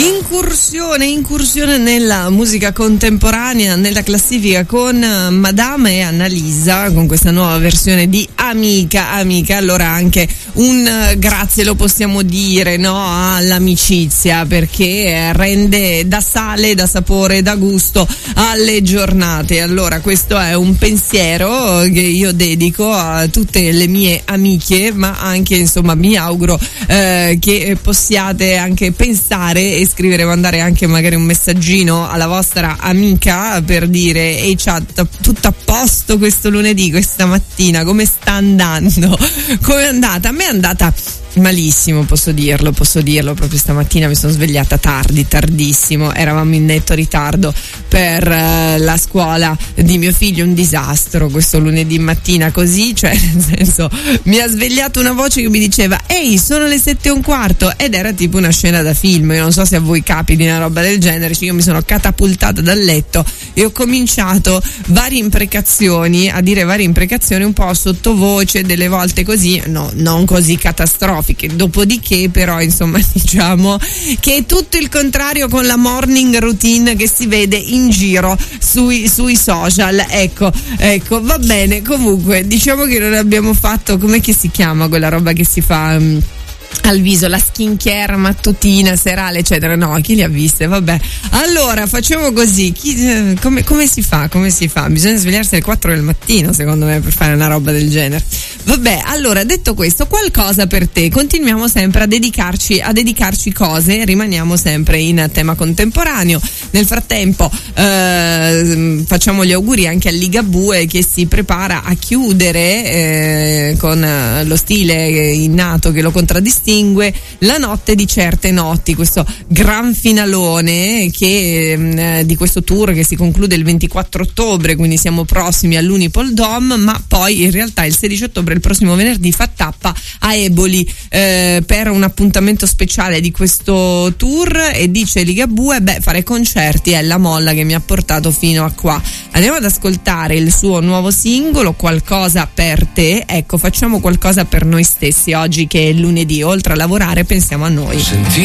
Incursione nella musica contemporanea, nella classifica con Madame e Annalisa, con questa nuova versione di Amica. Allora anche un grazie lo possiamo dire, no, all'amicizia, perché rende da sale, da sapore, da gusto alle giornate. Allora questo è un pensiero che io dedico a tutte le mie amiche, ma anche insomma mi auguro che possiate anche pensare e scrivere, mandare anche magari un messaggino alla vostra amica per dire: ehi chat, tutto a posto questo lunedì, questa mattina, come sta andando? Come è andata? A me è andata malissimo, posso dirlo, proprio stamattina mi sono svegliata tardissimo, eravamo in netto ritardo per la scuola di mio figlio, un disastro questo lunedì mattina così, cioè nel senso mi ha svegliato una voce che mi diceva: ehi, sono le 7:15, ed era tipo una scena da film. Io non so se a voi capiti una roba del genere, cioè io mi sono catapultata dal letto e ho cominciato a dire varie imprecazioni un po' sottovoce, delle volte così, no, non così catastrofiche. Dopodiché però insomma diciamo che è tutto il contrario con la morning routine che si vede in giro sui social. Ecco, va bene. Comunque diciamo che non abbiamo fatto, com'è che si chiama quella roba che si fa al viso, la skincare mattutina, serale, eccetera. No, chi li ha viste? Vabbè. Allora facciamo così. Come si fa? Bisogna svegliarsi alle 4 del mattino, secondo me, per fare una roba del genere. Vabbè, allora, detto questo, qualcosa per te. Continuiamo sempre a dedicarci cose, rimaniamo sempre in tema contemporaneo. Nel frattempo facciamo gli auguri anche a Ligabue, che si prepara a chiudere con lo stile innato che lo contraddistingue, La notte di certe notti, questo gran finalone che di questo tour che si conclude il 24 ottobre, quindi siamo prossimi all'Unipol Dome, ma poi in realtà il 16 ottobre, il prossimo venerdì, fa tappa a Eboli per un appuntamento speciale di questo tour, e dice Ligabue: fare concerti è la molla che mi ha portato fino a qua. Andiamo ad ascoltare il suo nuovo singolo, Qualcosa per te. Ecco, facciamo qualcosa per noi stessi oggi che è lunedì, oltre a lavorare pensiamo a noi.